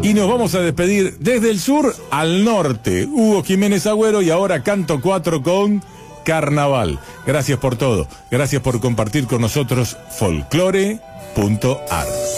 Y nos vamos a despedir desde el sur al norte. Hugo Jiménez Agüero y ahora Canto 4 con Carnaval. Gracias por todo. Gracias por compartir con nosotros folclore.ar.